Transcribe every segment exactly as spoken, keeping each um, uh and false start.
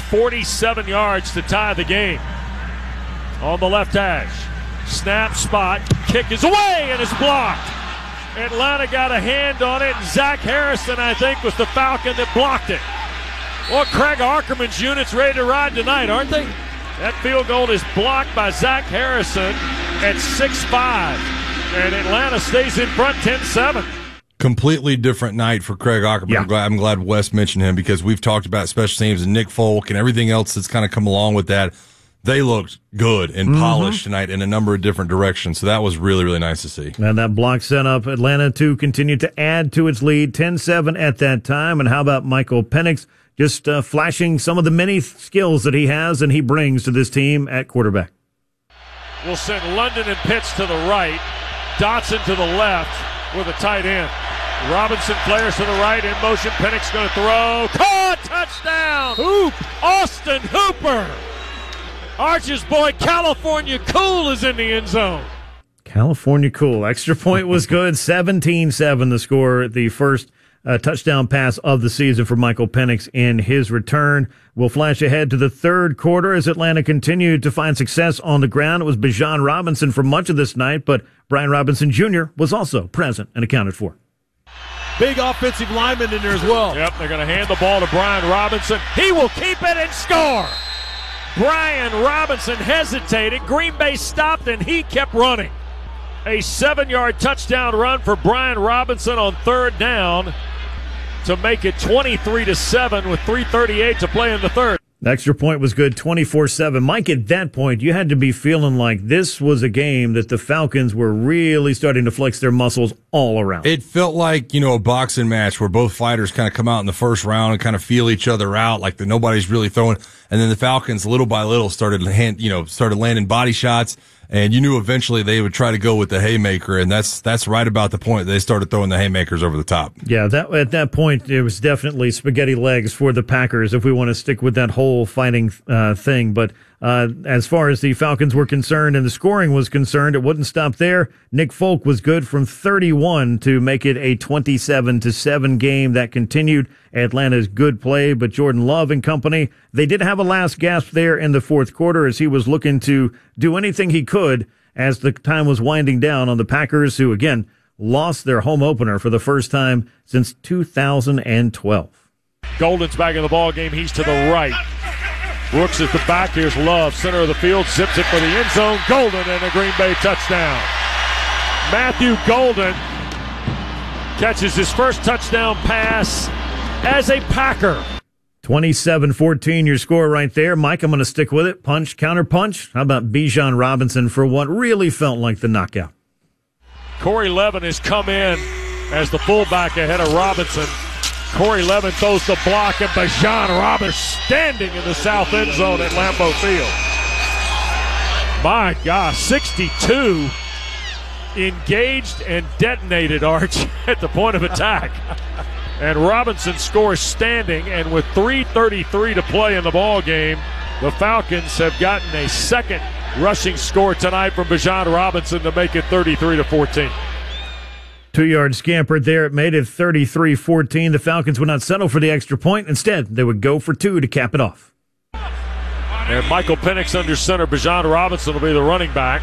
forty-seven yards to tie the game. On the left hash. Snap, spot, kick is away and is blocked. Atlanta got a hand on it, and Zach Harrison, I think, was the Falcon that blocked it. Well, Craig Ackerman's unit's ready to ride tonight, aren't they? That field goal is blocked by Zach Harrison at six five, and Atlanta stays in front ten seven. Completely different night for Craig Ackerman. Yeah. I'm glad, I'm glad Wes mentioned him because we've talked about special teams and Nick Folk and everything else that's kind of come along with that. They looked good and Mm-hmm. polished tonight in a number of different directions. So that was really, really nice to see. And that block set up Atlanta to continue to add to its lead, ten seven at that time. And how about Michael Penix just uh, flashing some of the many skills that he has and he brings to this team at quarterback? We'll send London and Pitts to the right, Dotson to the left with a tight end. Robinson flares to the right, in motion, Penix going to throw. Caught, touchdown! Hoop! Austin Hooper! Arch's boy, California Cool, is in the end zone. California Cool. Extra point was good. seventeen seven the score. The first uh, touchdown pass of the season for Michael Penix in his return. We'll flash ahead to the third quarter as Atlanta continued to find success on the ground. It was Bijan Robinson for much of this night, but Brian Robinson Junior was also present and accounted for. Big offensive lineman in there as well. Yep, they're going to hand the ball to Brian Robinson. He will keep it and score. Brian Robinson hesitated. Green Bay stopped, and he kept running. A seven-yard touchdown run for Brian Robinson on third down to make it twenty-three to seven with three thirty-eight to play in the third. The extra point was good, twenty-four seven. Mike, at that point, you had to be feeling like this was a game that the Falcons were really starting to flex their muscles all around. It felt like, you know, a boxing match where both fighters kind of come out in the first round and kind of feel each other out, like the, nobody's really throwing. And then the Falcons, little by little, started hand, you know, started landing body shots. And you knew eventually they would try to go with the haymaker, and that's that's right about the point they started throwing the haymakers over the top. Yeah, that at that point, it was definitely spaghetti legs for the Packers if we want to stick with that whole fighting uh, thing. But uh, as far as the Falcons were concerned and the scoring was concerned, it wouldn't stop there. Nick Folk was good from thirty-one to make it a twenty-seven to seven game. That continued Atlanta's good play, but Jordan Love and company, they did have a last gasp there in the fourth quarter as he was looking to do anything he could as the time was winding down on the Packers, who, again, lost their home opener for the first time since two thousand twelve. Golden's back in the ball game. He's to the right. Brooks at the back. Here's Love, center of the field, zips it for the end zone. Golden and a Green Bay touchdown. Matthew Golden catches his first touchdown pass as a Packer. twenty-seven fourteen, your score right there. Mike, I'm going to stick with it. Punch, counter punch. How about Bijan Robinson for what really felt like the knockout? Corey Levin has come in as the fullback ahead of Robinson. Corey Levin throws the block, and Bijan Robinson standing in the south end zone at Lambeau Field. My gosh, sixty-two engaged and detonated, Arch, at the point of attack. And Robinson scores standing, and with three thirty-three to play in the ball game, the Falcons have gotten a second rushing score tonight from Bijan Robinson to make it thirty-three to fourteen. Two-yard scampered there. It made it thirty-three fourteen. The Falcons would not settle for the extra point. Instead, they would go for two to cap it off. And Michael Penix under center. Bijan Robinson will be the running back.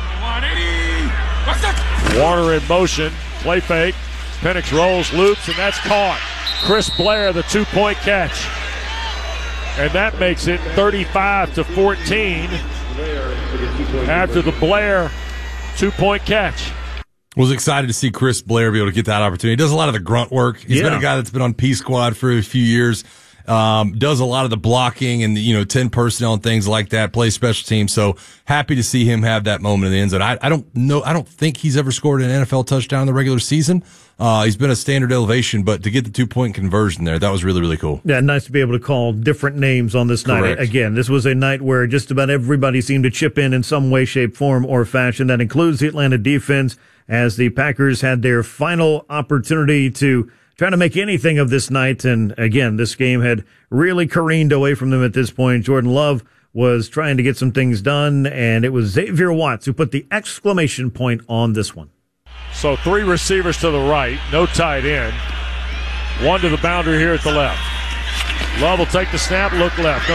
Warner in motion. Play fake. Penix rolls, loops, and that's caught. Chris Blair, the two-point catch. And that makes it thirty-five to fourteen after the Blair two-point catch. Was excited to see Chris Blair be able to get that opportunity. He does a lot of the grunt work. He's Yeah. been a guy that's been on P Squad for a few years. Um, does a lot of the blocking and the, you know, ten personnel and things like that, plays special teams. So happy to see him have that moment in the end zone. I, I don't know, I don't think he's ever scored an N F L touchdown in the regular season. Uh, he's been a standard elevation, but to get the two point conversion there, that was really, really cool. Yeah, nice to be able to call different names on this Correct. night. Again, this was a night where just about everybody seemed to chip in in some way, shape, form, or fashion. That includes the Atlanta defense, as the Packers had their final opportunity to try to make anything of this night. And again, this game had really careened away from them at this point. Jordan Love was trying to get some things done, and it was Xavier Watts who put the exclamation point on this one. So three receivers to the right, no tight end. One to the boundary here at the left. Love will take the snap, look left.